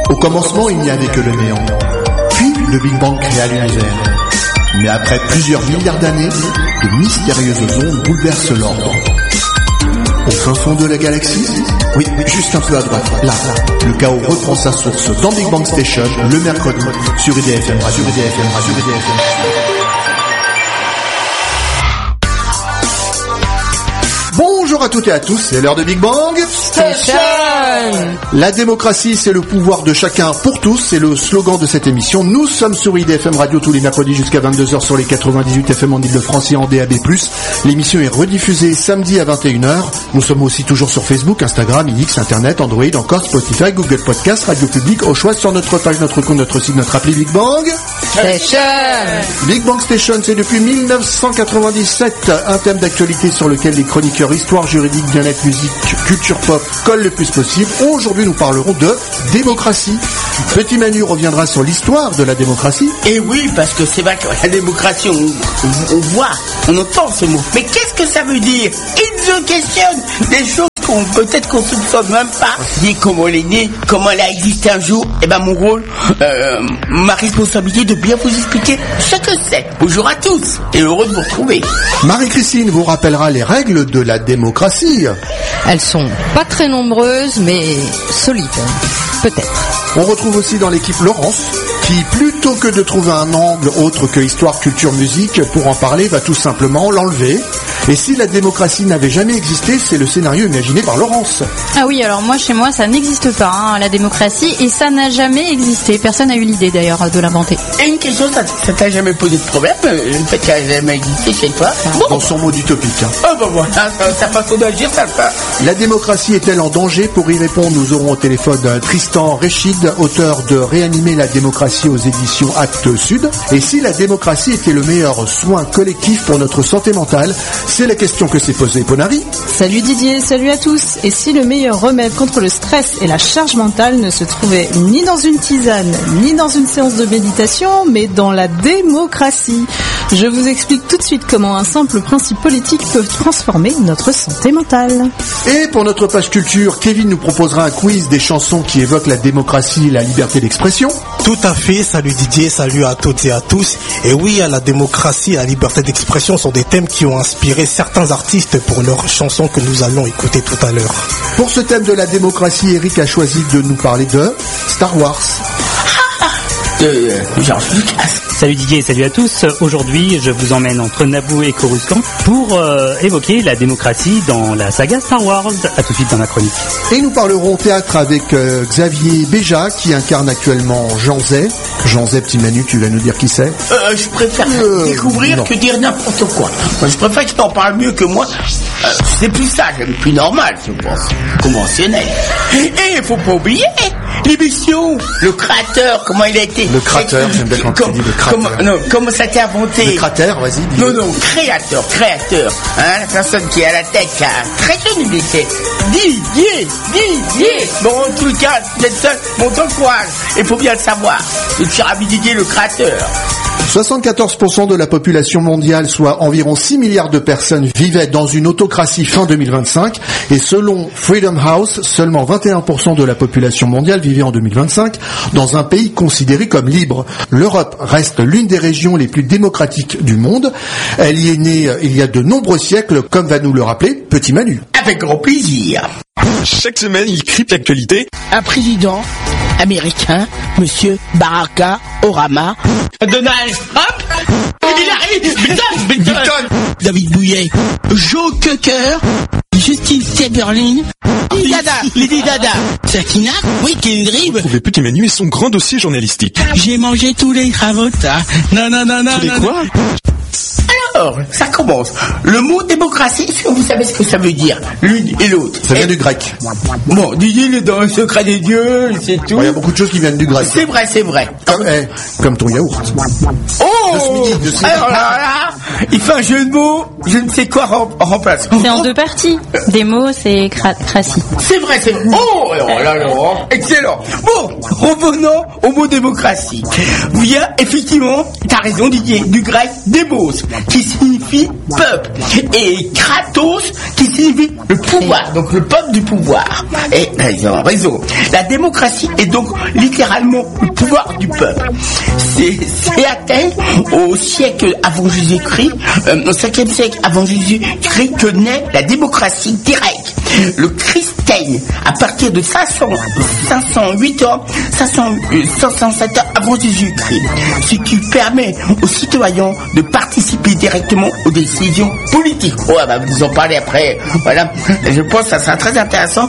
Au commencement, il n'y avait que le néant. Puis, le Big Bang créa l'univers. Mais après plusieurs milliards d'années, de mystérieuses ondes bouleversent l'ordre. Au fin fond de la galaxie, oui, juste un peu à droite, là, le chaos reprend sa source dans Big Bang Station, le mercredi, sur IDFM Radio. Bonjour à toutes et à tous, c'est l'heure de Big Bang Station. La démocratie, c'est le pouvoir de chacun pour tous, c'est le slogan de cette émission. Nous sommes sur IDFM Radio tous les mercredis jusqu'à 22h sur les 98 FM en Ile-de-France et en DAB+. L'émission est rediffusée samedi à 21h. Nous sommes aussi toujours sur Facebook, Instagram, X, Internet, Android, encore Spotify, Google Podcast, Radio Public, au choix sur notre page, notre compte, notre site, notre appli Big Bang Station. Big Bang Station, c'est depuis 1997 un thème d'actualité sur lequel les chroniqueurs histoire, juridique, bien-être, musique, culture pop collent le plus possible. Aujourd'hui, nous parlerons de démocratie. Petit Manu reviendra sur l'histoire de la démocratie. Et oui, parce que c'est vrai que la démocratie, on voit, on entend ce mot. Mais qu'est-ce que ça veut dire? Ils se questionnent des choses peut-être qu'on soupçonne même pas. Dis comment elle est née, comment elle a existé un jour. Et ben mon rôle, ma responsabilité de bien vous expliquer ce que c'est. Bonjour à tous et heureux de vous retrouver. Marie-Christine vous rappellera les règles de la démocratie. Elles sont pas très nombreuses, mais solides, peut-être. On retrouve aussi dans l'équipe Laurence, qui plutôt que de trouver un angle autre que histoire, culture, musique, pour en parler, va tout simplement l'enlever. Et si la démocratie n'avait jamais existé, c'est le scénario imaginé par Laurence. Ah oui, alors moi, chez moi, ça n'existe pas, la démocratie, et ça n'a jamais existé. Personne n'a eu l'idée, d'ailleurs, de l'inventer. Et une question, ça t'a jamais posé de problème, le fait qu'elle n'a jamais existé chez toi? Dans son mode utopique. Ah ben voilà, ta façon d'agir, ça le fait. La démocratie est-elle en danger? Pour y répondre, nous aurons au téléphone Tristan Réchid, auteur de Réanimer la démocratie aux éditions Actes Sud. Et si la démocratie était le meilleur soin collectif pour notre santé mentale, c'est la question que s'est posée Ponari. Salut Didier, salut à tous. Et si le meilleur remède contre le stress et la charge mentale ne se trouvait ni dans une tisane, ni dans une séance de méditation, mais dans la démocratie? Je vous explique tout de suite comment un simple principe politique peut transformer notre santé mentale. Et pour notre page culture, Kevin nous proposera un quiz des chansons qui évoquent la démocratie et la liberté d'expression. Tout à fait, salut Didier, salut à toutes et à tous. Et oui, la démocratie et la liberté d'expression sont des thèmes qui ont inspiré certains artistes pour leurs chansons que nous allons écouter tout à l'heure. Pour ce thème de la démocratie, Eric a choisi de nous parler de Star Wars. George Lucas. Salut Didier, salut à tous. Aujourd'hui, je vous emmène entre Naboo et Coruscant pour évoquer la démocratie dans la saga Star Wars. À tout de suite dans ma chronique. Et nous parlerons théâtre avec Xavier Béja qui incarne actuellement Jean Zay. Jean Zay, petit Manu, tu vas nous dire qui c'est? Je préfère découvrir que dire n'importe quoi. Moi, je préfère qu'il en parle mieux que moi. C'est plus sage, plus normal, je pense. Conventionnel. Et il faut pas oublier l'émission, le créateur, comment il a été. Le cratère, j'aime bien quand tu dis le cratère. Comment ça a été inventé. Le cratère, vas-y, dis. Non, créateur. La personne qui est à la tête, qui a très jeune, il était Didier. Bon, en tout cas, vous êtes seul, bon, ton courage. Il faut bien le savoir. Le cher ami Didier, le créateur. 74% de la population mondiale, soit environ 6 milliards de personnes, vivaient dans une autocratie fin 2025. Et selon Freedom House, seulement 21% de la population mondiale vivait en 2025 dans un pays considéré comme libre. L'Europe reste l'une des régions les plus démocratiques du monde. Elle y est née il y a de nombreux siècles, comme va nous le rappeler Petit Manu. Avec grand plaisir. Chaque semaine, il crypte l'actualité. Un président américain, Monsieur Barack Obama, Donald Trump, Hillary Clinton, David Bouillet, Joe Cocker, Justin Timberlake, Lady Dada, Sakina, Weekend Drib. Trouver Petit Manu et son grand dossier journalistique. J'ai mangé tous les cravotas. Non. Tous les quoi? Alors, ça commence. Le mot démocratie, est-ce que vous savez ce que ça veut dire? L'une et l'autre. Ça vient du grec. Bon, Didier, il est dans le secret des dieux, c'est tout. Il y a beaucoup de choses qui viennent du grec. C'est vrai. Comme ton yaourt. Oh! Alors là, il fait un jeu de mots, je ne sais quoi remplace. C'est en deux parties. Des mots, c'est crassi. C'est vrai. Oh, alors là, excellent. Bon, revenons au mot démocratie. Vient, effectivement, t'as raison Didier, du grec démos, qui signifie peuple, et Kratos qui signifie le pouvoir, donc le peuple du pouvoir. Et ils ont raison. La démocratie est donc littéralement le pouvoir du peuple. C'est Athènes au siècle avant Jésus-Christ, au 5e siècle avant Jésus-Christ que naît la démocratie directe. Le Christ règne à partir de 508 ans, 507 ans avant Jésus-Christ, ce qui permet aux citoyens de participer directement aux décisions politiques. Oh, bah, vous en parlez après. Voilà. Je pense que ça sera très intéressant.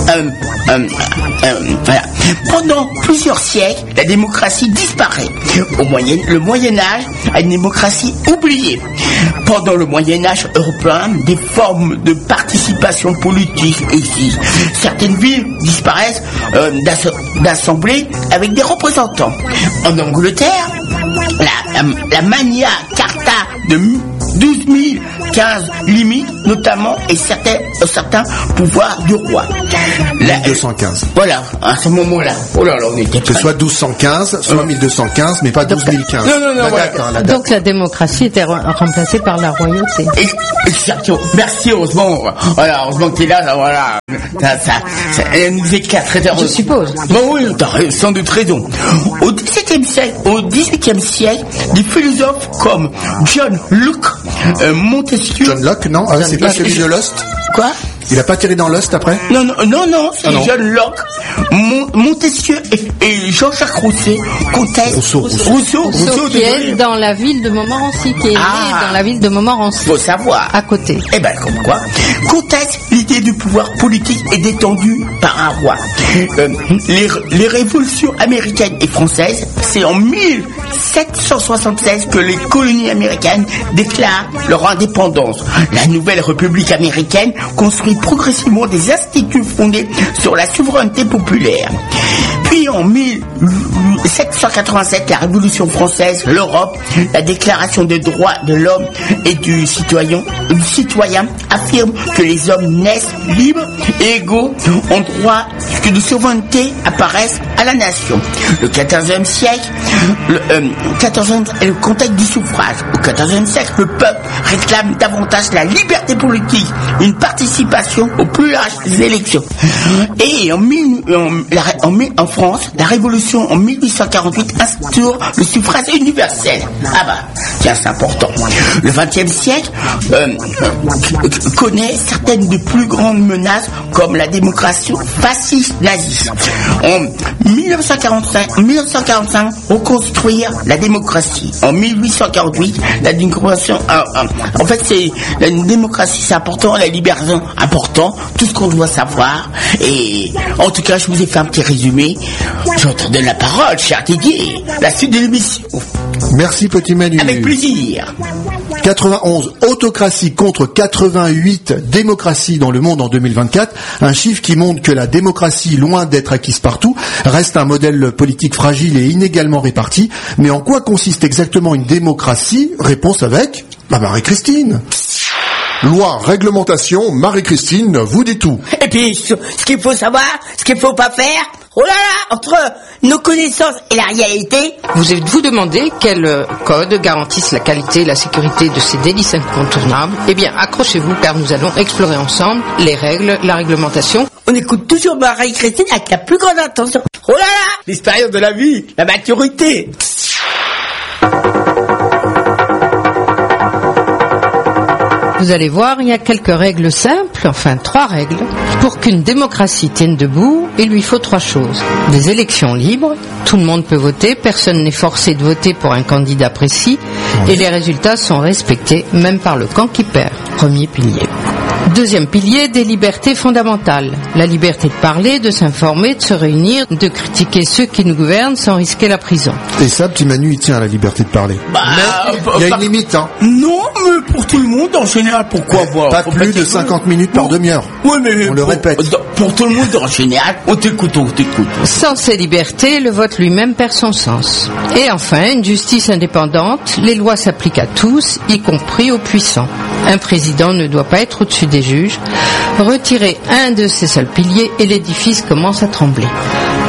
Voilà. Pendant plusieurs siècles, la démocratie disparaît. Le Moyen-Âge a une démocratie oubliée. Pendant le Moyen-Âge européen, des formes de participation politique existent. Certaines villes disparaissent d'assemblées avec des représentants. En Angleterre, la Magna Carta de 12 015 limites, notamment, et certains pouvoirs du roi. 1215. Voilà, à ce moment-là. Oh là là, on était que soit 1215, soit 1215, mais pas 12015. Non, voilà. Donc la démocratie était remplacée par la royauté. Exactement. Merci, heureusement. Voilà, heureusement que t'es là, voilà. Ça nous éclate très heureux. Je suppose. Bon, oui, t'as sans doute raison. Au XVIIe siècle, au XVIIIe siècle, des philosophes comme John Locke, Montesquieu. John Locke, non? C'est pas celui de Lost? Quoi? Il a pas tiré dans Lost après? Non, c'est John Locke, Montesquieu et Jean-Jacques Rousseau, Rousseau qui est dans la ville de Montmorency, qui est né dans la ville de Montmorency. Faut savoir. À côté. Eh ben, comme quoi, conteste l'idée du pouvoir politique est détendue par un roi. Les révolutions américaines et françaises, c'est en 1776 que les colonies américaines déclarent leur indépendance. La nouvelle République américaine construit progressivement des instituts fondés sur la souveraineté populaire. Puis en 1787, la Révolution française, l'Europe, la Déclaration des droits de l'homme et du citoyen affirme que les hommes naissent libres et égaux en droit que de souveraineté apparaissent à la nation. Le XIVe siècle, est le contexte du suffrage. Au XIVe siècle, le peuple réclame davantage la liberté politique, une participation aux plus larges élections. Et en France, la Révolution en 1848 instaure le suffrage universel. Ah bah, tiens, c'est important. Le XXe siècle connaît certaines des plus grandes menaces comme la démocratie fasciste naziste. En 1945, reconstruire la démocratie. En 1848, la démocratie, en fait, la démocratie, c'est important, la libération, important, tout ce qu'on doit savoir. Et en tout cas, je vous ai fait un petit résumé. Je te donne la parole, cher Didier. La suite de l'émission. Merci, petit Manu. Avec plaisir. 91 autocratie contre 88 démocratie dans le monde en 2024, un chiffre qui montre que la démocratie, loin d'être acquise partout, reste un modèle politique fragile et inégalement réparti. Mais en quoi consiste exactement une démocratie? Réponse avec Marie-Christine. Loi, réglementation, Marie-Christine vous dit tout. Et puis, ce qu'il faut savoir, ce qu'il faut pas faire, oh là là, entre nos connaissances et la réalité. Vous êtes-vous demandé quels codes garantissent la qualité et la sécurité de ces délices incontournables? Eh bien, accrochez-vous car nous allons explorer ensemble les règles, la réglementation. On écoute toujours Marie-Christine avec la plus grande attention. Oh là là, l'expérience de la vie, la maturité. Vous allez voir, il y a quelques règles simples, enfin 3 règles. Pour qu'une démocratie tienne debout, il lui faut 3 choses. Des élections libres, tout le monde peut voter, personne n'est forcé de voter pour un candidat précis, et les résultats sont respectés, même par le camp qui perd. Premier pilier. Deuxième pilier, des libertés fondamentales. La liberté de parler, de s'informer, de se réunir, de critiquer ceux qui nous gouvernent sans risquer la prison. Et ça, petit Manu, il tient à la liberté de parler. Mais il y a une limite, hein. Non, mais pour tout le monde, en général, pourquoi voir? Pas plus de 50 minutes par demi-heure. Oui, mais on le répète. Pour tout le monde, en général, on t'écoute. Sans ces libertés, le vote lui-même perd son sens. Et enfin, une justice indépendante. Les lois s'appliquent à tous, y compris aux puissants. Un président ne doit pas être au-dessus des juges. Retirez un de ces seuls piliers et l'édifice commence à trembler.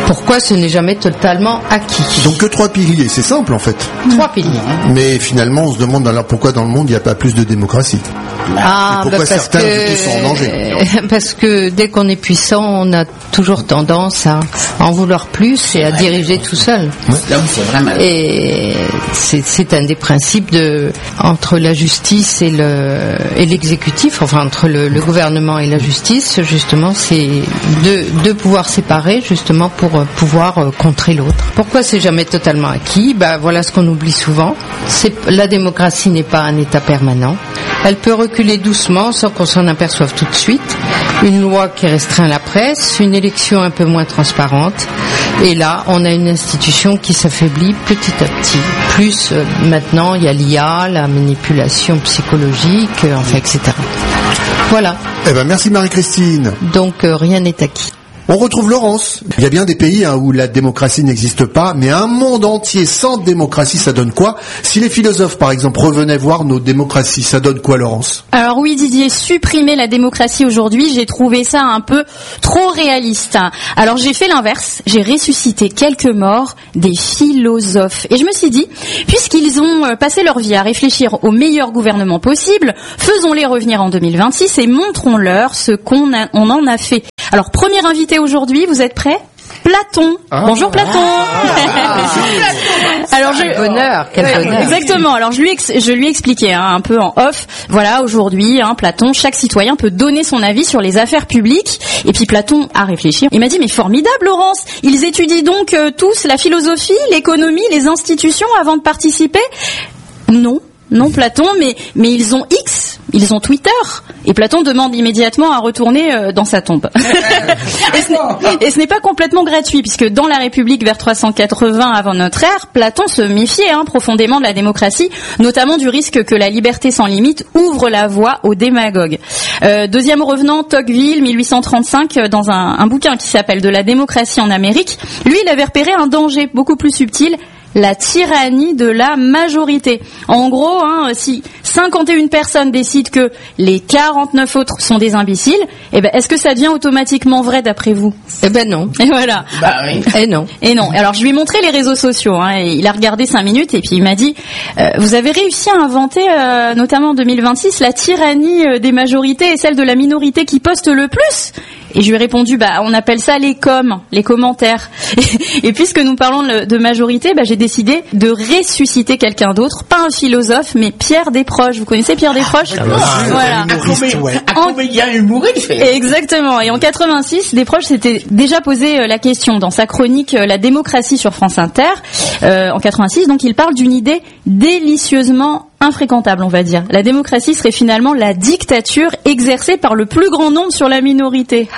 Pourquoi ce n'est jamais totalement acquis? Donc que 3 piliers, c'est simple en fait. 3 piliers. Mais finalement, on se demande alors pourquoi dans le monde il n'y a pas plus de démocratie. Ah, et pourquoi certains sont en danger? Parce que dès qu'on est puissant, on a toujours tendance à en vouloir plus et à diriger tout seul. Et c'est un des principes entre la justice et l'exécutif, enfin entre le gouvernement et la justice, justement, c'est deux pouvoirs séparés, justement, pour pouvoir contrer l'autre. Pourquoi c'est jamais totalement acquis? Voilà ce qu'on oublie souvent. La démocratie n'est pas un état permanent. Elle peut reculer doucement sans qu'on s'en aperçoive tout de suite. Une loi qui restreint la presse, une élection un peu moins transparente. Et là, on a une institution qui s'affaiblit petit à petit. Plus maintenant, il y a l'IA, la manipulation psychologique, etc. Voilà. Merci Marie-Christine. Donc rien n'est acquis. On retrouve Laurence. Il y a bien des pays où la démocratie n'existe pas, mais un monde entier sans démocratie, ça donne quoi? Si les philosophes, par exemple, revenaient voir nos démocraties, ça donne quoi, Laurence? Alors oui, Didier, supprimer la démocratie aujourd'hui, j'ai trouvé ça un peu trop réaliste. Alors j'ai fait l'inverse, j'ai ressuscité quelques morts, des philosophes. Et je me suis dit, puisqu'ils ont passé leur vie à réfléchir au meilleur gouvernement possible, faisons-les revenir en 2026 et montrons-leur ce qu'on en a fait. Alors premier invité aujourd'hui, vous êtes prêts? Platon. Bonjour Platon. Alors quel bonheur. Exactement. Alors je lui ai expliqué un peu en off. Voilà, aujourd'hui, Platon, chaque citoyen peut donner son avis sur les affaires publiques. Et puis Platon a réfléchi. Il m'a dit mais formidable Laurence. Ils étudient donc tous la philosophie, l'économie, les institutions avant de participer? Non Platon, mais ils ont X, ils ont Twitter. Et Platon demande immédiatement à retourner dans sa tombe. Et ce n'est pas complètement gratuit, puisque dans la République vers 380 avant notre ère, Platon se méfiait profondément de la démocratie, notamment du risque que la liberté sans limite ouvre la voie aux démagogues. Deuxième revenant, Tocqueville, 1835, dans un bouquin qui s'appelle De la démocratie en Amérique, lui il avait repéré un danger beaucoup plus subtil, la tyrannie de la majorité. En gros, si 51 personnes décident que les 49 autres sont des imbéciles, est-ce que ça devient automatiquement vrai d'après vous? Non. Et voilà. Oui. Et non. Alors je lui ai montré les réseaux sociaux. Et il a regardé 5 minutes et puis il m'a dit vous avez réussi à inventer, notamment en 2026, la tyrannie des majorités et celle de la minorité qui poste le plus. Et je lui ai répondu, on appelle ça les commentaires. Et puisque nous parlons de majorité, j'ai décidé de ressusciter quelqu'un d'autre, pas un philosophe, mais Pierre Desproges. Vous connaissez Pierre Desproges? Voilà. Un comédien humoriste. Exactement. Et en 86, Desproges s'était déjà posé la question dans sa chronique La démocratie sur France Inter. En 86, donc il parle d'une idée délicieusement infréquentable, on va dire. La démocratie serait finalement la dictature exercée par le plus grand nombre sur la minorité.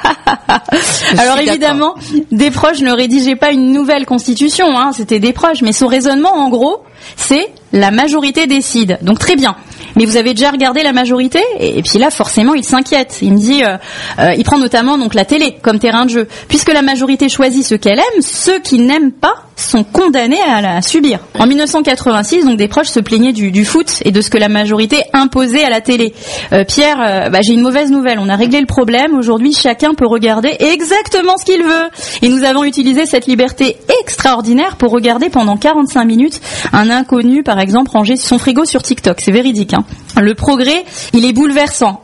Alors évidemment, Desproges ne rédigeait pas une nouvelle constitution, c'était Desproges, mais son raisonnement en gros, c'est la majorité décide. Donc très bien. Mais vous avez déjà regardé la majorité? Et puis là, forcément, il s'inquiète. Il me dit, il prend notamment donc la télé comme terrain de jeu. Puisque la majorité choisit ce qu'elle aime, ceux qui n'aiment pas sont condamnés à la subir. En 1986, donc Desproges se plaignait du foot et de ce que la majorité imposait à la télé. Pierre, j'ai une mauvaise nouvelle. On a réglé le problème. Aujourd'hui, chacun peut regarder exactement ce qu'il veut. Et nous avons utilisé cette liberté extraordinaire pour regarder pendant 45 minutes un inconnu, par exemple, ranger son frigo sur TikTok. C'est véridique. Le progrès, il est bouleversant.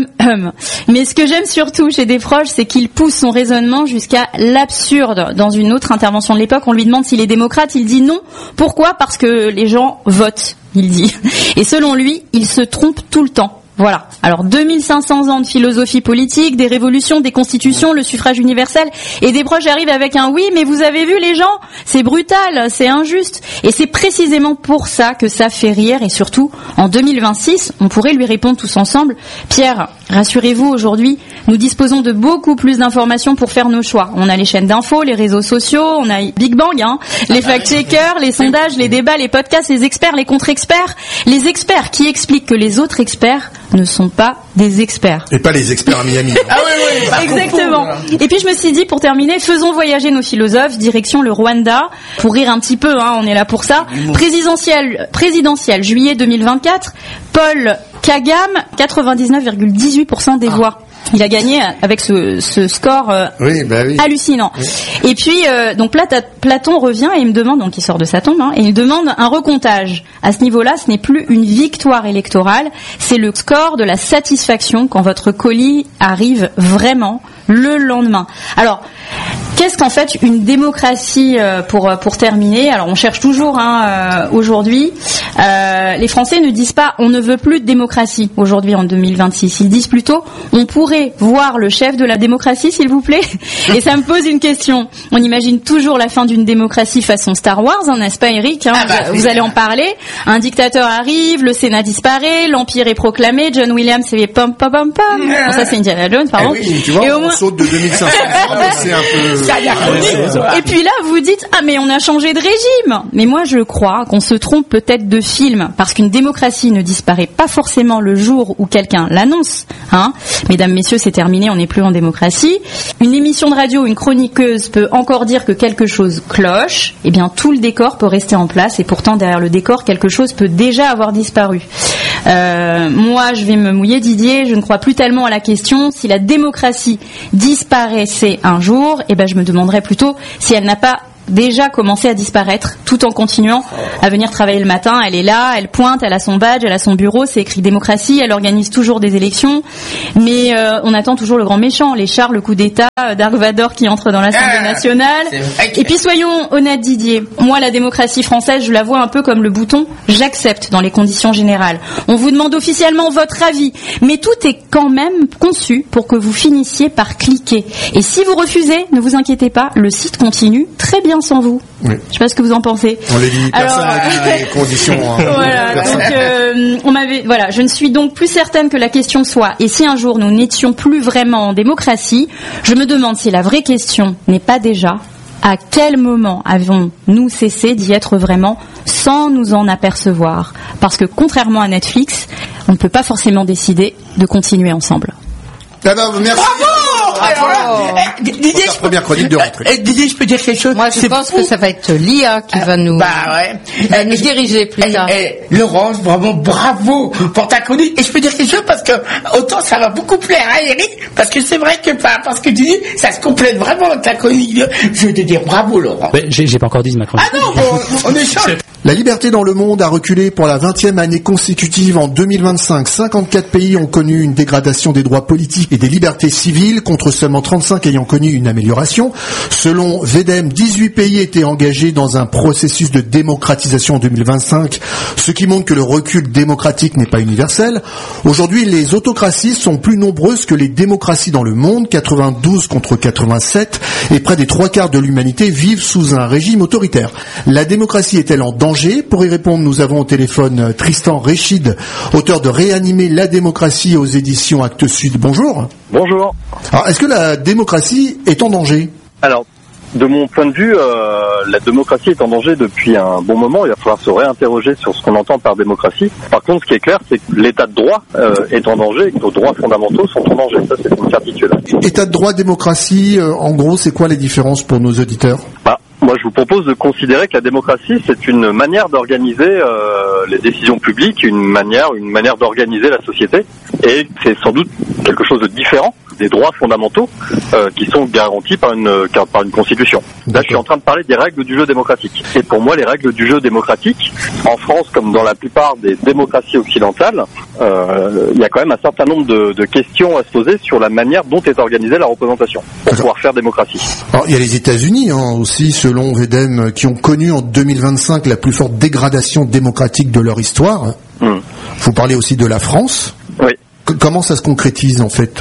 Mais ce que j'aime surtout chez Desproges, c'est qu'il pousse son raisonnement jusqu'à l'absurde. Dans une autre intervention de l'époque, on lui demande s'il est démocrate, il dit non. Pourquoi? Parce que les gens votent, il dit. Et selon lui, il se trompe tout le temps. Voilà. Alors 2500 ans de philosophie politique, des révolutions, des constitutions, le suffrage universel, et Desproges arrive avec un oui, mais vous avez vu les gens, c'est brutal, c'est injuste. Et c'est précisément pour ça que ça fait rire, et surtout, en 2026, on pourrait lui répondre tous ensemble, Pierre, rassurez-vous, aujourd'hui, nous disposons de beaucoup plus d'informations pour faire nos choix. On a les chaînes d'infos, les réseaux sociaux, on a Big Bang, les fact-checkers, les sondages, les débats, les podcasts, les experts, les contre-experts, les experts qui expliquent que les autres experts ne sont pas des experts. Et pas les experts à Miami. Exactement. Et puis je me suis dit, pour terminer, faisons voyager nos philosophes, direction le Rwanda, pour rire un petit peu, on est là pour ça. Présidentielle, juillet 2024, Paul Kagame, 99,18% des voix. Il a gagné avec ce score hallucinant. Oui. Et puis, donc Platon revient et il me demande, donc il sort de sa tombe, et il demande un recomptage. À ce niveau-là, ce n'est plus une victoire électorale, c'est le score de la satisfaction quand votre colis arrive vraiment le lendemain. Alors, qu'est-ce qu'en fait une démocratie pour terminer? Alors, on cherche toujours aujourd'hui. Les Français ne disent pas on ne veut plus de démocratie aujourd'hui en 2026. Ils disent plutôt on pourrait voir le chef de la démocratie, s'il vous plaît. Et ça me pose une question. On imagine toujours la fin d'une démocratie façon Star Wars, n'est-ce pas, Eric? Vous allez en parler. Un dictateur arrive, le Sénat disparaît, l'Empire est proclamé, John Williams fait pom pom pom pom. Bon, ça c'est Indiana Jones, pardon. Oui, tu vois, et on saute de 2500 ans, c'est un peu... Et puis là, vous dites mais on a changé de régime. Mais moi, je crois qu'on se trompe peut-être de film, parce qu'une démocratie ne disparaît pas forcément le jour où quelqu'un l'annonce. Mesdames, messieurs, c'est terminé, on n'est plus en démocratie. Une émission de radio, une chroniqueuse peut encore dire que quelque chose cloche. Eh bien, tout le décor peut rester en place, et pourtant, derrière le décor, quelque chose peut déjà avoir disparu. Moi, je vais me mouiller, Didier, je ne crois plus tellement à la question. Si la démocratie disparaissait un jour, je me demanderais plutôt si elle n'a pas déjà commencé à disparaître tout en continuant à venir travailler le matin. Elle est là, elle pointe, elle a son badge, elle a son bureau, c'est écrit démocratie, elle organise toujours des élections, mais on attend toujours le grand méchant, les chars, le coup d'état, Dark Vador qui entre dans l'Assemblée nationale. Et puis soyons honnêtes, Didier, moi la démocratie française, je la vois un peu comme le bouton j'accepte dans les conditions générales. On vous demande officiellement votre avis, mais tout est quand même conçu pour que vous finissiez par cliquer. Et si vous refusez, ne vous inquiétez pas, le site continue très bien sans vous. Oui. Je sais pas ce que vous en pensez. On les dit, personne n'a dit les conditions. Voilà, donc je ne suis donc plus certaine que la question soit et si un jour nous n'étions plus vraiment en démocratie, je me demande si la vraie question n'est pas déjà à quel moment avons-nous cessé d'y être vraiment sans nous en apercevoir? Parce que contrairement à Netflix, on ne peut pas forcément décider de continuer ensemble. Merci. Didier, première chronique de rentrée. Didier, je peux dire quelque chose? Moi, je pense que ça va être l'IA qui va nous diriger plus tard. Laurence, vraiment bravo pour ta chronique. Et je peux dire quelque chose parce que autant ça va beaucoup plaire à Eric, parce que c'est vrai que parce que tu dis, ça se complète vraiment avec ta chronique. Je veux te dire bravo, Laurent. J'ai pas encore dit ma chronique. Ah non, on échange. La liberté dans le monde a reculé pour la 20e année consécutive en 2025. 54 pays ont connu une dégradation des droits politiques et des libertés civiles, contre seulement 35 ayant connu une amélioration. Selon VEDEM, 18 pays étaient engagés dans un processus de démocratisation en 2025, ce qui montre que le recul démocratique n'est pas universel. Aujourd'hui, les autocraties sont plus nombreuses que les démocraties dans le monde, 92 contre 87, et près des 3/4 de l'humanité vivent sous un régime autoritaire. La démocratie est-elle en danger? Pour y répondre, nous avons au téléphone Tristan Réchid, auteur de Réanimer la démocratie aux éditions Actes Sud. Bonjour. Bonjour. Alors, est-ce que la démocratie est en danger? Alors, de mon point de vue, la démocratie est en danger depuis un bon moment. Il va falloir se réinterroger sur ce qu'on entend par démocratie. Par contre, ce qui est clair, c'est que l'état de droit est en danger et que nos droits fondamentaux sont en danger. Ça, c'est une certitude. État de droit, démocratie, en gros, c'est quoi les différences pour nos auditeurs? Moi, je vous propose de considérer que la démocratie, c'est une manière d'organiser les décisions publiques, une manière d'organiser la société, et c'est sans doute quelque chose de différent des droits fondamentaux qui sont garantis par une constitution. Là, je suis en train de parler des règles du jeu démocratique. Et pour moi, les règles du jeu démocratique, en France comme dans la plupart des démocraties occidentales, il y a quand même un certain nombre de questions à se poser sur la manière dont est organisée la représentation pour pouvoir faire démocratie. Alors, il y a les États-Unis aussi, selon VEDEM, qui ont connu en 2025 la plus forte dégradation démocratique de leur histoire. Vous parlez aussi de la France. Oui. Comment ça se concrétise en fait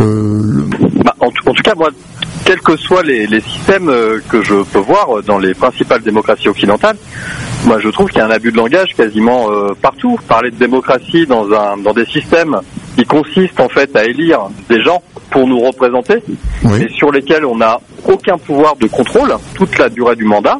En tout cas, moi, quels que soient les systèmes que je peux voir dans les principales démocraties occidentales, moi je trouve qu'il y a un abus de langage quasiment partout. Parler de démocratie dans des systèmes qui consistent en fait à élire des gens pour nous représenter, et sur lesquels on n'a aucun pouvoir de contrôle toute la durée du mandat.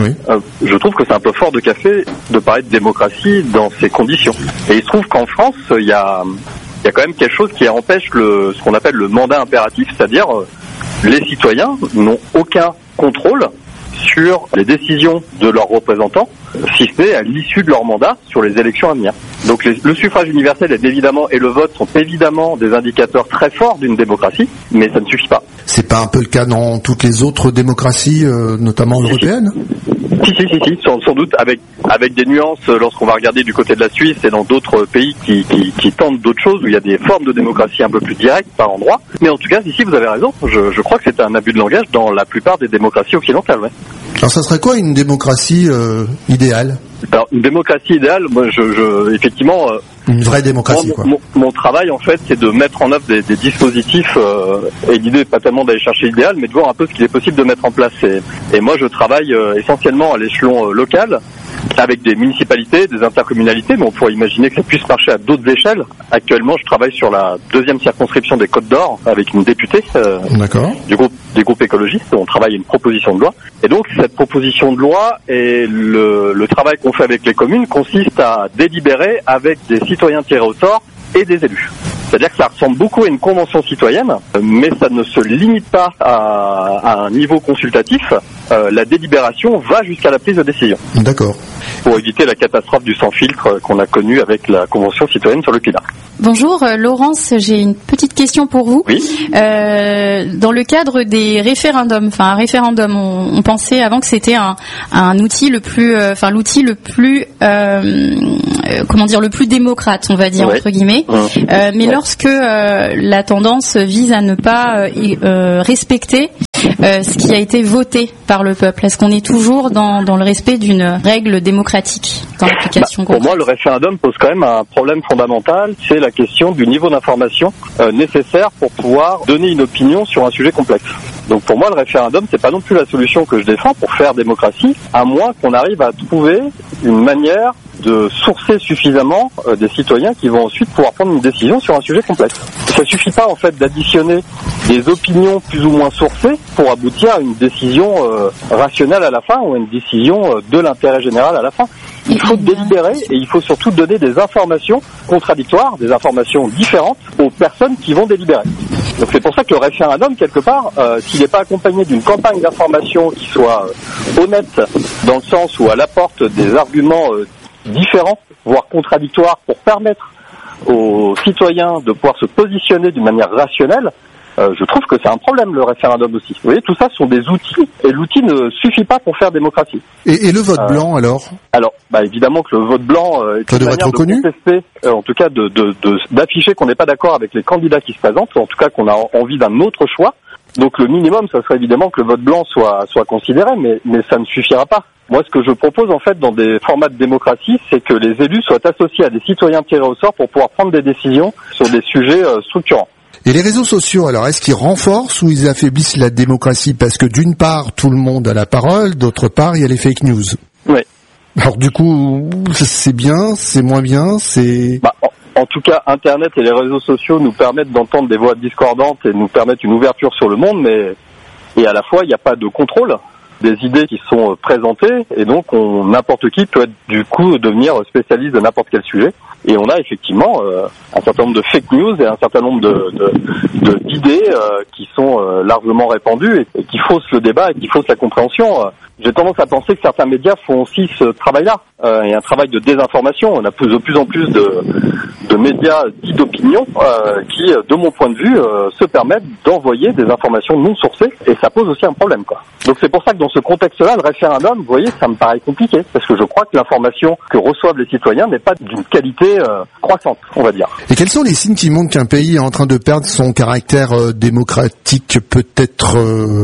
Je trouve que c'est un peu fort de café de parler de démocratie dans ces conditions. Et il se trouve qu'en France, il y a quand même quelque chose qui empêche ce qu'on appelle le mandat impératif, c'est-à-dire les citoyens n'ont aucun contrôle sur les décisions de leurs représentants, si ce n'est à l'issue de leur mandat sur les élections à venir. Donc le suffrage universel et le vote sont évidemment des indicateurs très forts d'une démocratie, mais ça ne suffit pas. C'est pas un peu le cas dans toutes les autres démocraties, notamment européennes ? Si, sans doute, avec des nuances lorsqu'on va regarder du côté de la Suisse et dans d'autres pays qui tentent d'autres choses, où il y a des formes de démocratie un peu plus directes par endroit. Mais en tout cas, ici, vous avez raison, je crois que c'est un abus de langage dans la plupart des démocraties occidentales. Ouais. Alors ça serait quoi une démocratie idéale ? Alors une démocratie idéale, moi, effectivement... une vraie démocratie, quoi. Mon travail, en fait, c'est de mettre en œuvre des dispositifs, et l'idée n'est pas tellement d'aller chercher l'idéal, mais de voir un peu ce qu'il est possible de mettre en place. Et moi, je travaille essentiellement à l'échelon local, avec des municipalités, des intercommunalités, mais on pourrait imaginer que ça puisse marcher à d'autres échelles. Actuellement, je travaille sur la 2e circonscription des Côtes d'Or, avec une députée des groupes écologistes. On travaille à une proposition de loi. Et donc, cette proposition de loi et le travail qu'on fait avec les communes consiste à délibérer avec des citoyens tirés au sort et des élus. C'est-à-dire que ça ressemble beaucoup à une convention citoyenne, mais ça ne se limite pas à un niveau consultatif. La délibération va jusqu'à la prise de décision. D'accord. Pour éviter la catastrophe du sans-filtre qu'on a connue avec la convention citoyenne sur le climat. Bonjour Laurence, j'ai une petite question pour vous. Oui. Dans le cadre des référendums, un référendum, on pensait avant que c'était un outil le plus, le plus démocrate, on va dire, entre guillemets. Mais lorsque la tendance vise à ne pas respecter ce qui a été voté par le peuple, est-ce qu'on est toujours dans le respect d'une règle démocratique dans l'application Pour moi, le référendum pose quand même un problème fondamental, c'est la question du niveau d'information nécessaire pour pouvoir donner une opinion sur un sujet complexe. Donc pour moi, le référendum, c'est pas non plus la solution que je défends pour faire démocratie, à moins qu'on arrive à trouver une manière de sourcer suffisamment des citoyens qui vont ensuite pouvoir prendre une décision sur un sujet complexe. Ça suffit pas en fait d'additionner des opinions plus ou moins sourcées pour aboutir à une décision rationnelle à la fin ou à une décision de l'intérêt général à la fin. Il faut délibérer et il faut surtout donner des informations contradictoires, des informations différentes aux personnes qui vont délibérer. Donc c'est pour ça que le référendum, quelque part, s'il n'est pas accompagné d'une campagne d'information qui soit honnête, dans le sens où elle apporte des arguments différents, voire contradictoires, pour permettre aux citoyens de pouvoir se positionner d'une manière rationnelle, je trouve que c'est un problème, le référendum aussi. Vous voyez, tout ça sont des outils, et l'outil ne suffit pas pour faire démocratie. Et le vote blanc, alors ? Alors, évidemment que le vote blanc est une manière de contester, en tout cas d'afficher qu'on n'est pas d'accord avec les candidats qui se présentent, en tout cas qu'on a envie d'un autre choix. Donc le minimum, ça serait évidemment que le vote blanc soit considéré, mais ça ne suffira pas. Moi, ce que je propose, en fait, dans des formats de démocratie, c'est que les élus soient associés à des citoyens tirés au sort pour pouvoir prendre des décisions sur des sujets structurants. Et les réseaux sociaux, alors, est-ce qu'ils renforcent ou ils affaiblissent la démocratie ? Parce que d'une part, tout le monde a la parole, d'autre part, il y a les fake news. Oui. Alors du coup, c'est bien, c'est moins bien, c'est... En tout cas, Internet et les réseaux sociaux nous permettent d'entendre des voix discordantes et nous permettent une ouverture sur le monde, et à la fois, il n'y a pas de contrôle des idées qui sont présentées, et donc n'importe qui peut du coup devenir spécialiste de n'importe quel sujet. Et on a effectivement un certain nombre de fake news et un certain nombre d'idées qui sont largement répandues et qui faussent le débat et qui faussent la compréhension. J'ai tendance à penser que certains médias font aussi ce travail-là, et un travail de désinformation. On a de plus en plus de médias dits d'opinion qui, de mon point de vue, se permettent d'envoyer des informations non sourcées, et ça pose aussi un problème, quoi. Donc c'est pour ça que dans ce contexte-là, le référendum, vous voyez, ça me paraît compliqué, parce que je crois que l'information que reçoivent les citoyens n'est pas d'une qualité croissante, on va dire. Et quels sont les signes qui montrent qu'un pays est en train de perdre son caractère démocratique ? Peut-être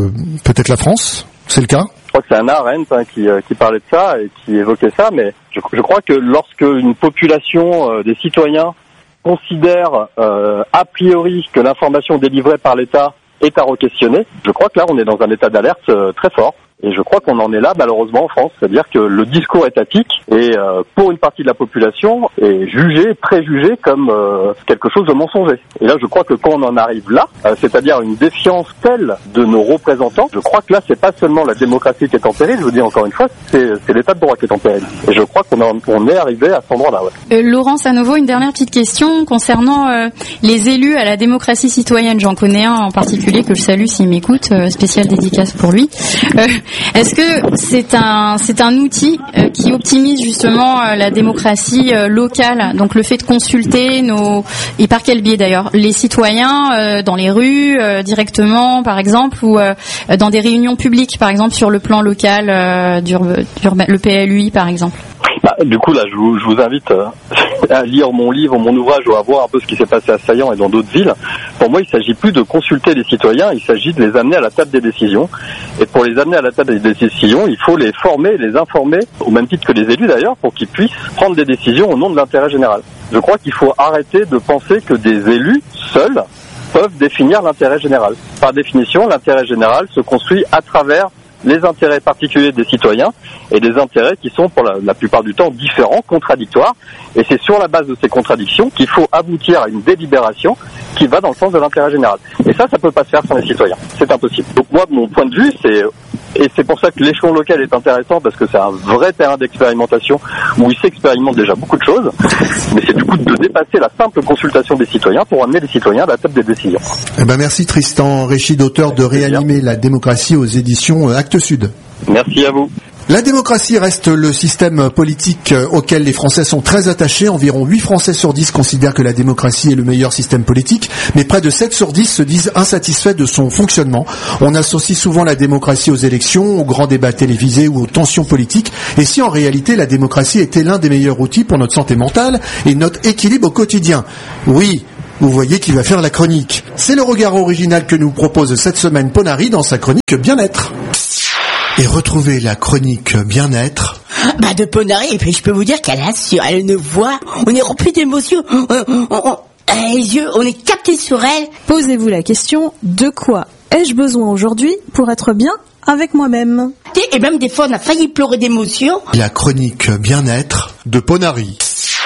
la France ? C'est le cas ? Je crois que c'est Hannah Arendt qui parlait de ça et qui évoquait ça, mais je crois que lorsque une population des citoyens considère a priori que l'information délivrée par l'État est à re-questionner, je crois que là on est dans un état d'alerte très fort. Et je crois qu'on en est là, malheureusement, en France. C'est-à-dire que le discours étatique est, pour une partie de la population, est jugé, préjugé comme quelque chose de mensonger. Et là, je crois que quand on en arrive là, c'est-à-dire une défiance telle de nos représentants, je crois que là, c'est pas seulement la démocratie qui est en péril, je vous dis encore une fois, c'est l'état de droit qui est en péril. Et je crois qu'on est arrivé à cet endroit-là, ouais. Laurence, à nouveau, une dernière petite question concernant les élus à la démocratie citoyenne. J'en connais un en particulier que je salue s'il m'écoute, spéciale dédicace pour lui. Est-ce que c'est un outil qui optimise justement la démocratie locale, donc le fait de consulter et par quel biais d'ailleurs, les citoyens dans les rues directement par exemple, ou dans des réunions publiques par exemple sur le plan local, le PLUI par exemple? Du coup, là, je vous invite à lire mon livre, mon ouvrage, ou à voir un peu ce qui s'est passé à Saillant et dans d'autres villes. Pour moi, il ne s'agit plus de consulter les citoyens, il s'agit de les amener à la table des décisions. Et pour les amener à la table des décisions, il faut les former, les informer, au même titre que les élus d'ailleurs, pour qu'ils puissent prendre des décisions au nom de l'intérêt général. Je crois qu'il faut arrêter de penser que des élus, seuls, peuvent définir l'intérêt général. Par définition, l'intérêt général se construit à travers les intérêts particuliers des citoyens et des intérêts qui sont pour la plupart du temps différents, contradictoires. Et c'est sur la base de ces contradictions qu'il faut aboutir à une délibération qui va dans le sens de l'intérêt général. Et ça peut pas se faire sans les citoyens. C'est impossible. Donc moi, mon point de vue, et c'est pour ça que l'échelon local est intéressant, parce que c'est un vrai terrain d'expérimentation où il s'expérimente déjà beaucoup de choses, mais c'est du coup de dépasser la simple consultation des citoyens pour amener les citoyens à la table des décisions. Merci Tristan Réchid, auteur de Réanimer la démocratie aux éditions Actes Sud. Merci à vous. La démocratie reste le système politique auquel les Français sont très attachés. Environ 8 Français sur 10 considèrent que la démocratie est le meilleur système politique, mais près de 7 sur 10 se disent insatisfaits de son fonctionnement. On associe souvent la démocratie aux élections, aux grands débats télévisés ou aux tensions politiques. Et si en réalité la démocratie était l'un des meilleurs outils pour notre santé mentale et notre équilibre au quotidien? Oui. Vous voyez qui va faire la chronique. C'est le regard original que nous propose cette semaine Ponary dans sa chronique Bien-être. Et retrouvez la chronique Bien-être de Ponary, et puis je peux vous dire qu'elle assure, elle a une voix, on est rempli d'émotions, les yeux, on est capté sur elle. Posez-vous la question, de quoi ai-je besoin aujourd'hui pour être bien avec moi-même? Et même des fois on a failli pleurer d'émotion. La chronique Bien-être de Ponary.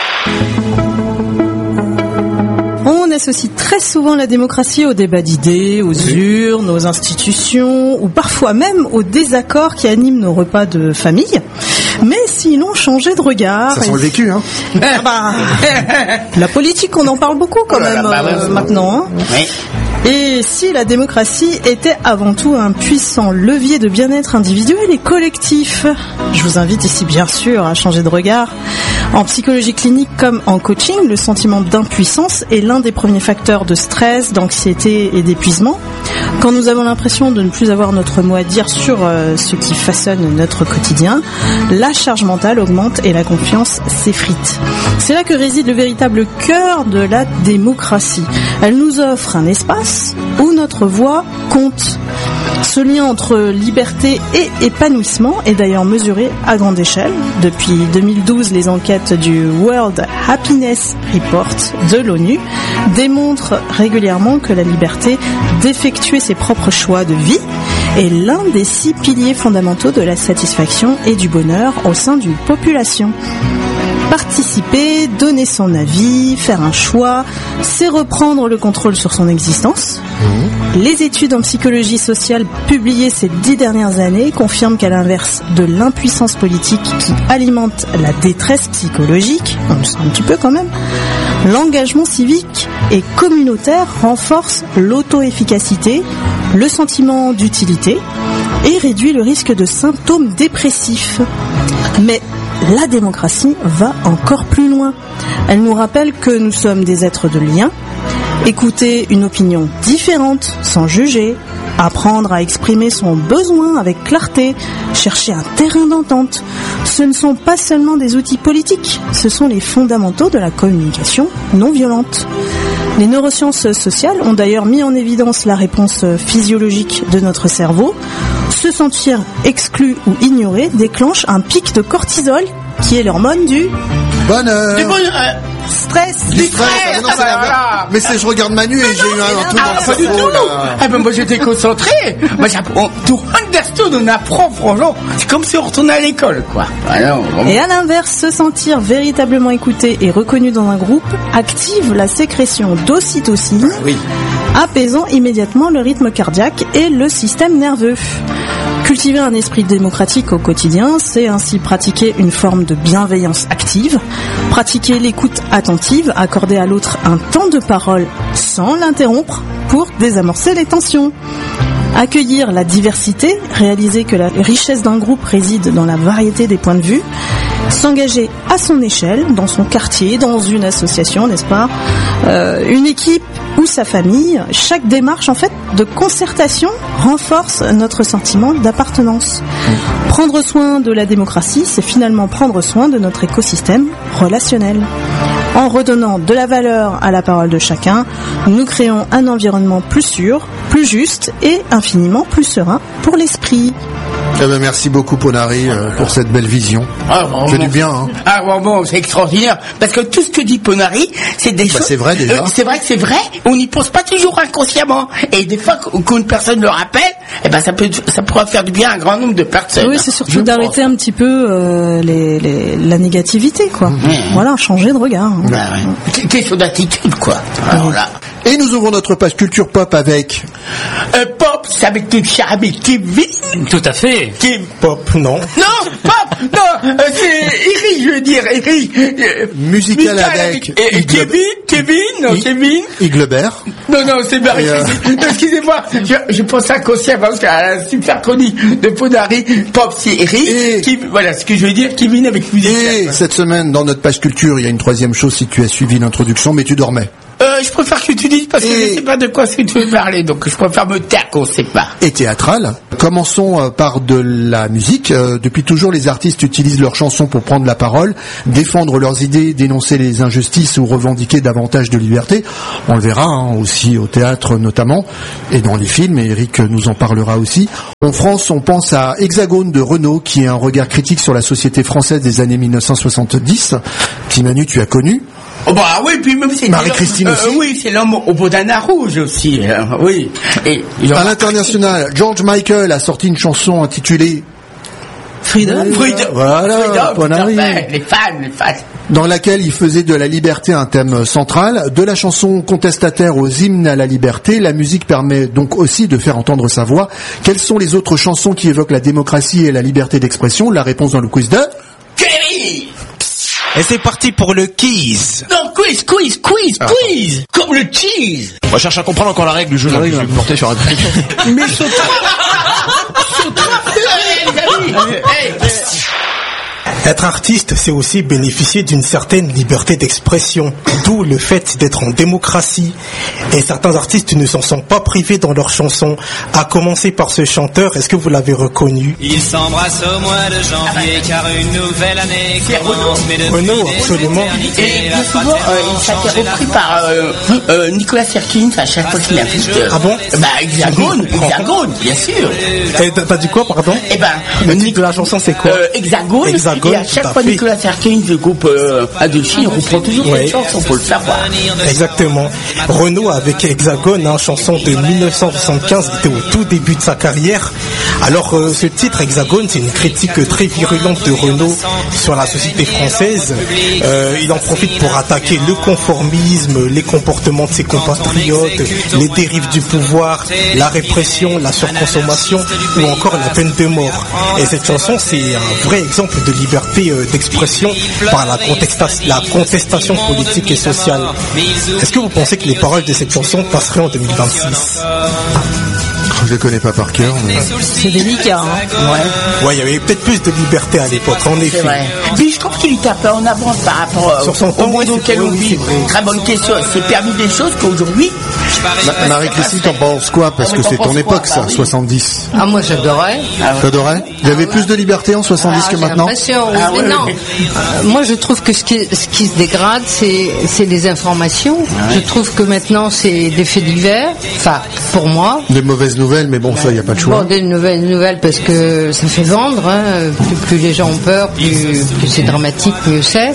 On associe très souvent la démocratie au débat d'idées, aux urnes, aux institutions, ou parfois même aux désaccords qui animent nos repas de famille. Mais si l'on changeait de regard... Ça sent le vécu, hein. La politique, on en parle beaucoup quand même maintenant. Hein. Oui. Et si la démocratie était avant tout un puissant levier de bien-être individuel et collectif? Je vous invite ici bien sûr à changer de regard. En psychologie clinique comme en coaching, le sentiment d'impuissance est l'un des premiers facteurs de stress, d'anxiété et d'épuisement. Quand nous avons l'impression de ne plus avoir notre mot à dire sur ce qui façonne notre quotidien, la charge mentale augmente et la confiance s'effrite. C'est là que réside le véritable cœur de la démocratie. Elle nous offre un espace où notre voix compte. Ce lien entre liberté et épanouissement est d'ailleurs mesuré à grande échelle. Depuis 2012, les enquêtes du World Happiness Report de l'ONU démontrent régulièrement que la liberté d'effectuer ses propres choix de vie est l'un des 6 piliers fondamentaux de la satisfaction et du bonheur au sein d'une population. Participer, donner son avis, faire un choix, c'est reprendre le contrôle sur son existence. Les études en psychologie sociale publiées ces 10 dernières années confirment qu'à l'inverse de l'impuissance politique qui alimente la détresse psychologique, on le sent un petit peu quand même, l'engagement civique et communautaire renforce l'auto-efficacité, le sentiment d'utilité et réduit le risque de symptômes dépressifs. Mais la démocratie va encore plus loin. Elle nous rappelle que nous sommes des êtres de lien. Écouter une opinion différente sans juger, apprendre à exprimer son besoin avec clarté, chercher un terrain d'entente. Ce ne sont pas seulement des outils politiques, ce sont les fondamentaux de la communication non violente. Les neurosciences sociales ont d'ailleurs mis en évidence la réponse physiologique de notre cerveau. Se sentir exclu ou ignoré déclenche un pic de cortisol, qui est l'hormone du bonheur. Du bonheur. Stress. Du stress. Ah, non, voilà. Mais c'est je regarde Manu et j'ai eu un truc dans le cerveau là. Moi j'étais concentré. Moi to understand, on apprend franchement. C'est comme si on retournait à l'école quoi. Et à l'inverse, se sentir véritablement écouté et reconnu dans un groupe active la sécrétion d'ocytocine, apaisant immédiatement le rythme cardiaque et le système nerveux. Cultiver un esprit démocratique au quotidien, c'est ainsi pratiquer une forme de bienveillance active, pratiquer l'écoute attentive, accorder à l'autre un temps de parole sans l'interrompre pour désamorcer les tensions. Accueillir la diversité, réaliser que la richesse d'un groupe réside dans la variété des points de vue, s'engager à son échelle, dans son quartier, dans une association, n'est-ce pas, une équipe ou sa famille. Chaque démarche, en fait, de concertation renforce notre sentiment d'appartenance. Prendre soin de la démocratie, c'est finalement prendre soin de notre écosystème relationnel. En redonnant de la valeur à la parole de chacun, nous créons un environnement plus sûr, plus juste et infiniment plus serein pour l'esprit. Eh ben, merci beaucoup Ponari pour cette belle vision. C'est du bien. Hein. Ah bon, c'est extraordinaire. Parce que tout ce que dit Ponari, c'est des choses... C'est vrai déjà. C'est vrai que c'est vrai. On n'y pense pas toujours inconsciemment. Et des fois qu'une personne le rappelle, eh ben ça pourra faire du bien à un grand nombre de personnes. Oui, c'est surtout d'arrêter un petit peu la négativité, quoi. Voilà, changer de regard. Hein. Ouais. Question d'attitude, quoi. Alors là. Et nous ouvrons notre page culture pop avec... Pop, c'est avec notre cher ami Kevin. Tout à fait. Pop, non. Non, pop, non, c'est Eric, je veux dire, Eric. Musical avec Kevin. Iglebert. Non, c'est Marie. Excusez-moi, je pense inconsciemment parce qu'à la super chronique de Ponari, pop, c'est Eric. Voilà ce que je veux dire, Kevin avec Musical. Et cette semaine, dans notre page culture, il y a une troisième chose si tu as suivi l'introduction, mais tu dormais. Je préfère que tu dises parce que je ne sais pas de quoi tu veux parler, donc je préfère me taire qu'on ne sait pas. Et théâtral. Commençons par de la musique. Depuis toujours, les artistes utilisent leurs chansons pour prendre la parole, défendre leurs idées, dénoncer les injustices ou revendiquer davantage de liberté. On le verra aussi au théâtre notamment, et dans les films, et Eric nous en parlera aussi. En France, on pense à Hexagone de Renaud, qui a un regard critique sur la société française des années 1970. Petit Manu, tu as connu. Oh bah oui, puis même c'est Marie-Christine aussi. Oui, c'est l'homme au bandana rouge aussi. Oui. Et à l'international, George Michael a sorti une chanson intitulée Freedom. Voilà, Ponari. Les fans. Dans laquelle il faisait de la liberté un thème central. De la chanson contestataire aux hymnes à la liberté, la musique permet donc aussi de faire entendre sa voix. Quelles sont les autres chansons qui évoquent la démocratie et la liberté d'expression? La réponse dans le quiz de... Kelly. Et c'est parti pour le quiz. Non, quiz. Comme le cheese. On cherche à comprendre encore la règle du jeu. Je vais me porter sur un truc. Mais les amis. Être artiste, c'est aussi bénéficier d'une certaine liberté d'expression, d'où le fait d'être en démocratie. Et certains artistes ne s'en sont pas privés dans leurs chansons, à commencer par ce chanteur, est-ce que vous l'avez reconnu? Ils s'embrassent au mois de janvier, car une nouvelle année commence. Renaud, absolument. Et bien souvent, ça a été repris par Nicolas Sirkins à chaque fois qu'il a vu. Ah bon? Bah, Hexagone, bien sûr. Et t'as dit quoi, pardon? Eh ben, le titre de la chanson, c'est quoi? Hexagone. Et à chaque fois, Nicolas Sirkins, le groupe Adochi, il reprend toujours cette chanson, faut le savoir. Exactement. Renaud avec Hexagone, chanson de 1975, qui était au tout début de sa carrière. Alors, ce titre, Hexagone, c'est une critique très virulente de Renaud sur la société française. Il en profite pour attaquer le conformisme, les comportements de ses compatriotes, les dérives du pouvoir, la répression, la surconsommation ou encore la peine de mort. Et cette chanson, c'est un vrai exemple de liberté d'expression par la contestation politique et sociale. Est-ce que vous pensez que les paroles de cette chanson passeraient en 2026? Je les connais pas par cœur. Mais... C'est délicat. Ouais, il y avait peut-être plus de liberté à l'époque, en effet. C'est vrai. Puis je trouve qu'il était un peu en avance par rapport sur son au monde auquel on vit. Très bonne question. C'est permis des choses qu'aujourd'hui. Marie-Christine, t'en penses quoi? Parce que c'est ton époque, ça, 70. Ah, moi j'adorais. T'adorais? Il y avait plus de liberté en 70 que maintenant? J'ai l'impression. Mais non. Moi je trouve que ce qui se dégrade, c'est les informations. Je trouve que maintenant c'est des faits divers. Enfin, pour moi. Des mauvaises nouvelles, mais bon, ça, il n'y a pas de choix. Bon, des nouvelles parce que ça fait vendre. Plus les gens ont peur, plus c'est dramatique, mieux c'est.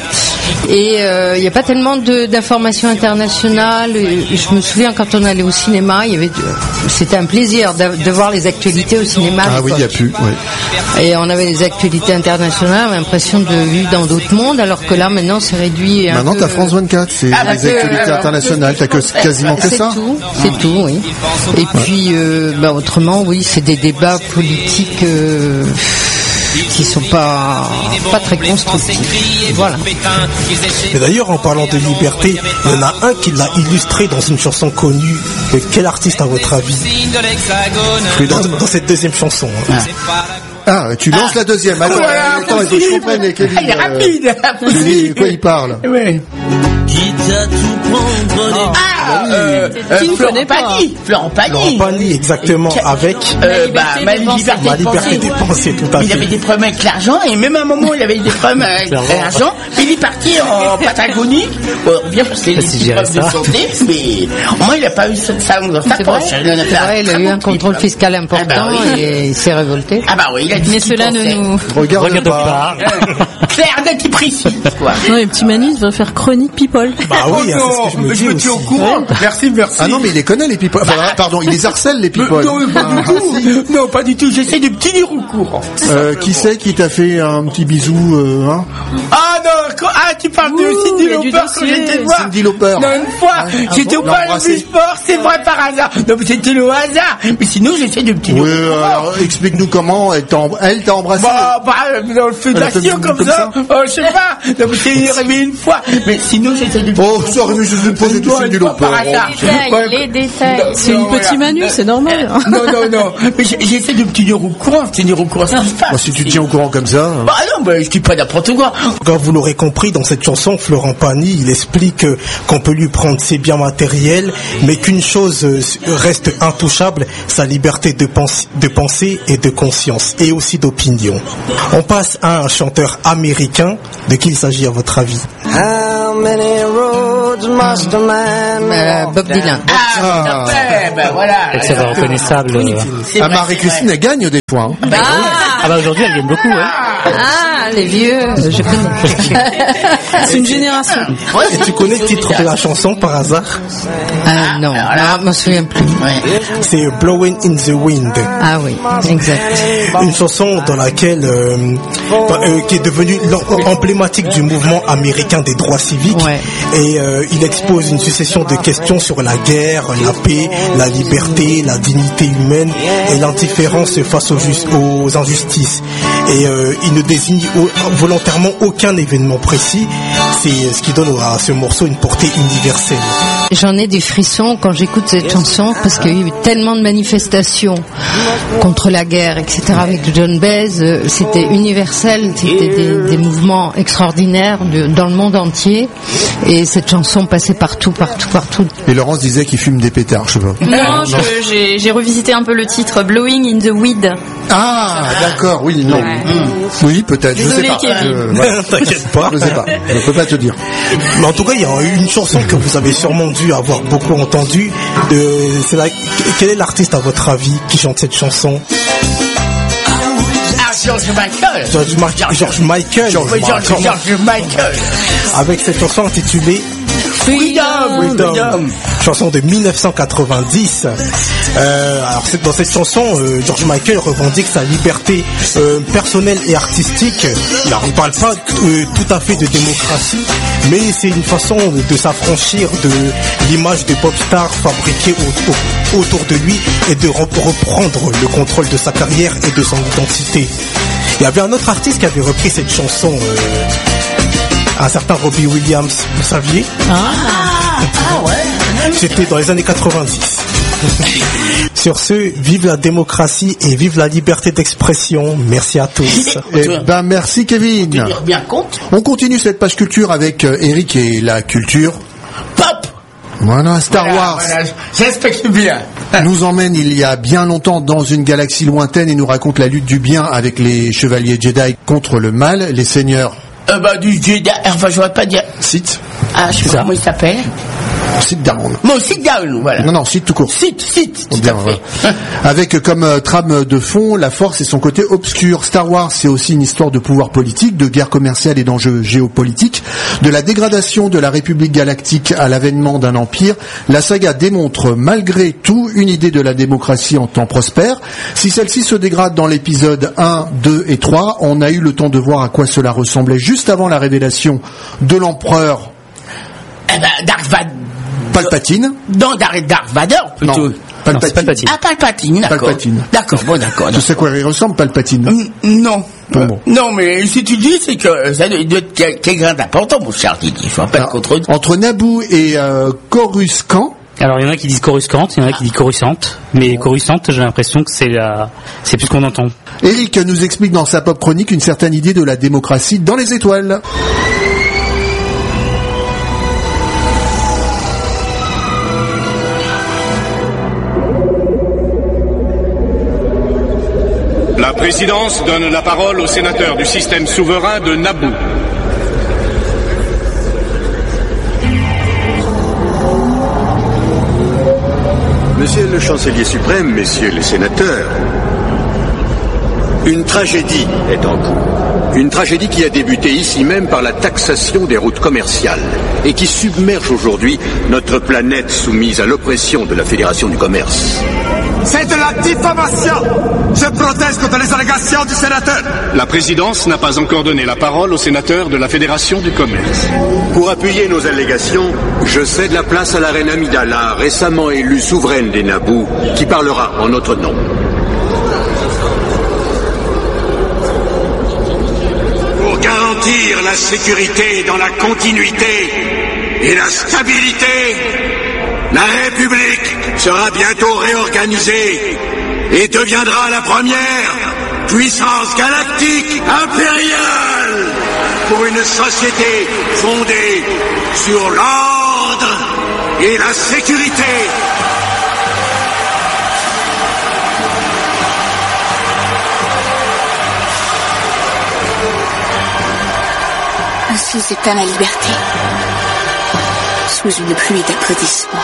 Et il n'y a pas tellement d'informations internationales. Je me souviens quand on allait au cinéma, c'était un plaisir de voir les actualités au cinéma. Ah oui, il n'y a plus. Oui. Et on avait des actualités internationales, on a l'impression de vivre dans d'autres mondes, alors que là maintenant c'est réduit. Maintenant t'as France 24, c'est les actualités internationales, t'as quasiment que ça. C'est tout, oui. Et puis autrement, oui, c'est des débats politiques. qui sont pas très constructifs. Voilà. Et d'ailleurs, en parlant de liberté, il y en a un qui l'a illustré dans une chanson connue. Quel artiste, à votre avis? Dans cette deuxième chanson. Hein. Ah, tu lances la deuxième. Alors, attends, il faut que je comprenne, Kevin. Il est rapide. Quoi il parle? Oui. Qui ne connaît pas Florent Pagny, exactement, avec ma liberté de penser, tout à fait. Il avait des problèmes avec l'argent, et même à un moment il avait des problèmes avec l'argent. Il est parti en Patagonie, bien parce qu'il a des petits problèmes de santé, mais au moins il n'a pas eu ça dans sa poche. Il a eu un contrôle fiscal important et il s'est révolté. Ah bah oui, il a dit. Mais cela ne nous regarde pas. Claire, d'être précis, quoi. Non, les petits Manu devraient faire chronique people. Bah oui, c'est ce que je me dis aussi. Au courant. Merci. Ah non, mais il les connaît, les people. Enfin, pardon, il les harcèle, les people. Non, pas du tout. J'essaie de tenir au courant. Qui c'est qui t'a fait un petit bisou, hein? Ah non, tu parles de Cyndi Lauper quand j'étais voir. Cyndi Lauper. Non, une fois, j'étais au Palais du Sport, c'est vrai par hasard. Non, mais c'était le hasard. Mais sinon, j'essaie de tenir au courant. Alors, explique-nous comment elle t'a embrassé. Dans le feu d'action comme ça. Je sais pas. Non, mais c'est arrivé une fois. Mais sinon, j'essaie de. Oh, ça aurait dû se poser tout Cyndi Lauper. les détails. C'est une petite Manu, c'est normal. Non. Mais j'essaie de me tenir au courant, ce qui se passe. Si tu te tiens au courant comme ça. Bah non, je dis pas n'importe quoi. Comme vous l'aurez compris, dans cette chanson, Florent Pagny, il explique qu'on peut lui prendre ses biens matériels, mais qu'une chose reste intouchable, sa liberté de pensée et de conscience, et aussi d'opinion. On passe à un chanteur américain. De qui il s'agit à votre avis? Bob Dylan. Voilà. C'est reconnaissable. Marie-Christine, elle gagne des fois. Ah bah aujourd'hui, elle gagne beaucoup. Ah, les vieux, je connais. C'est une génération. Et tu connais le titre de la chanson par hasard? Non, je m'en souviens plus. C'est Blowing in the Wind. Ah oui, exact. Une chanson dans laquelle qui est devenue emblématique du mouvement américain des droits civiques. Ouais. Et il expose une succession de questions sur la guerre, la paix, la liberté, la dignité humaine et l'indifférence face aux injustices. Et il ne désigne volontairement aucun événement précis. C'est ce qui donne à ce morceau une portée universelle. J'en ai des frissons quand j'écoute cette chanson parce qu'il y a eu tellement de manifestations contre la guerre, etc. Avec John Baez, c'était universel, c'était des mouvements extraordinaires dans le monde entier. Et cette chanson passait partout. Et Laurence disait qu'il fume des pétards, je vois. Non, j'ai revisité un peu le titre, Blowing in the Weed. Ah, d'accord, oui, non. Ouais. Oui, peut-être, je sais pas. T'inquiète pas. Je sais pas, je peux pas te dire. Mais en tout cas, il y a une chanson que vous avez sûrement dû avoir beaucoup entendue. Quel est l'artiste, à votre avis, qui chante cette chanson? George Michael. George Michael. Avec cette chanson intitulée Freedom. Chanson de 1990. Alors dans cette chanson, George Michael revendique sa liberté personnelle et artistique. Il ne parle pas tout à fait de démocratie, mais c'est une façon de s'affranchir de l'image de pop star fabriquée autour de lui et de reprendre le contrôle de sa carrière et de son identité. Il y avait un autre artiste qui avait repris cette chanson, un certain Robbie Williams, vous saviez? Ouais. C'était dans les années 90. Sur ce, vive la démocratie et vive la liberté d'expression. Merci à tous. Merci Kevin. Tenir bien compte. On continue cette page culture avec Eric et la culture Pop. Voilà, Star Wars. J'explique bien. Nous emmène il y a bien longtemps dans une galaxie lointaine et nous raconte la lutte du bien avec les chevaliers Jedi contre le mal, les seigneurs. Du Jedi, enfin je ne vais pas dire. Sith. Ah, je sais pas comment il s'appelle. Sit down. Non, sit down, voilà. Non, Sith tout court. Sith, tout bien, à fait. Ouais. Avec comme trame de fond la force et son côté obscur. Star Wars, c'est aussi une histoire de pouvoir politique, de guerre commerciale et d'enjeux géopolitiques, de la dégradation de la République galactique à l'avènement d'un empire. La saga démontre malgré tout une idée de la démocratie en temps prospère. Si celle-ci se dégrade dans l'épisode 1, 2 et 3, on a eu le temps de voir à quoi cela ressemblait juste avant la révélation de l'empereur Darth Vader. Palpatine. Non, Darth Vader, plutôt. Non. Palpatine. Ah, Palpatine, d'accord. Palpatine. D'accord, bon, d'accord. Tu sais quoi il ressemble, Palpatine? Non. Non, mais si tu dis, c'est que ça doit être quelqu'un d'important, mon cher Didier. Il faut pas te contredire. Entre Naboo et Coruscant. Alors, il y en a qui disent Coruscant, il y en a qui disent Coruscante. Mais Coruscante, j'ai l'impression que c'est plus ce qu'on entend. Eric nous explique dans sa pop chronique une certaine idée de la démocratie dans les étoiles. La présidence donne la parole au sénateur du système souverain de Naboo. Monsieur le chancelier suprême, messieurs les sénateurs, une tragédie est en cours. Une tragédie qui a débuté ici même par la taxation des routes commerciales et qui submerge aujourd'hui notre planète soumise à l'oppression de la Fédération du commerce. C'est de la diffamation! Je proteste contre les allégations du sénateur! La présidence n'a pas encore donné la parole au sénateur de la Fédération du commerce. Pour appuyer nos allégations, je cède la place à la reine Amidala, récemment élue souveraine des Naboo, qui parlera en notre nom. Pour garantir la sécurité dans la continuité et la stabilité, la République sera bientôt réorganisée et deviendra la première puissance galactique impériale pour une société fondée sur l'ordre et la sécurité. Ainsi s'éteint la liberté, sous une pluie d'applaudissements.